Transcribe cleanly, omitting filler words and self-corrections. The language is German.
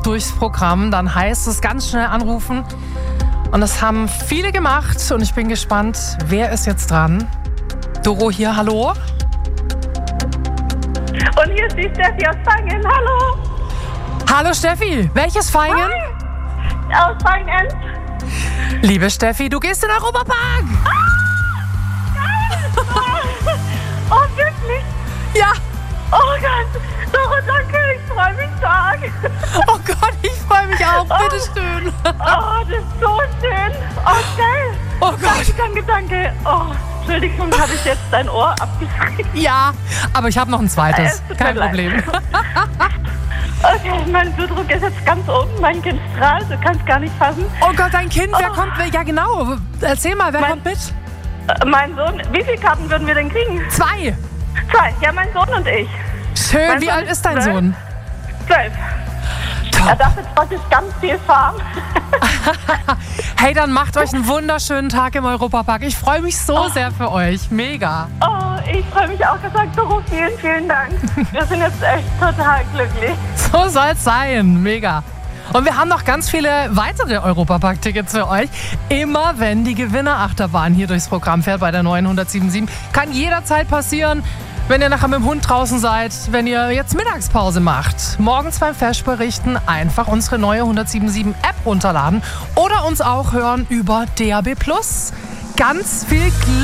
durchs Programm, dann heißt es ganz schnell anrufen. Und das haben viele gemacht und ich bin gespannt, wer ist jetzt dran? Doro hier, hallo? Und hier ist die Steffi aus Vaingen. Hallo. Hallo Steffi, welches Vaingen? Hi. Aus Vaingen. Liebe Steffi, du gehst in den Europapark. Geil. Oh, wirklich? Ja. Oh Gott. Doro, danke. Ich freue mich stark. Oh Gott, ich freue mich auch. Bitteschön. Oh, das ist so schön. Oh, geil. Oh Gott. Danke. Oh, Entschuldigung, habe ich jetzt dein Ohr abgeschrieben? Ja, aber ich habe noch ein zweites. Kein Problem. Okay, mein Blutdruck ist jetzt ganz oben. Mein Kind strahlt. Du kannst gar nicht fassen. Oh Gott, dein Kind, wer kommt? Ja genau, erzähl mal, wer kommt mit? Mein Sohn. Wie viele Karten würden wir denn kriegen? 2. 2. Ja, mein Sohn und ich. Schön, Mein wie Sohn alt ist ist dein 12. Sohn? 12. Er darf jetzt praktisch ganz viel fahren. Hey, dann macht euch einen wunderschönen Tag im Europapark. Ich freue mich so sehr für euch. Mega. Oh, ich freue mich auch gesagt. Doro, vielen Dank. Wir sind jetzt echt total glücklich. So soll's sein. Mega. Und wir haben noch ganz viele weitere Europapark-Tickets für euch. Immer wenn die Gewinnerachterbahn hier durchs Programm fährt bei der neuen 107.7. Kann jederzeit passieren, wenn ihr nachher mit dem Hund draußen seid, wenn ihr jetzt Mittagspause macht. Morgens beim Feschberichten einfach unsere neue 107.7 App runterladen oder uns auch hören über DAB+. Ganz viel Glück.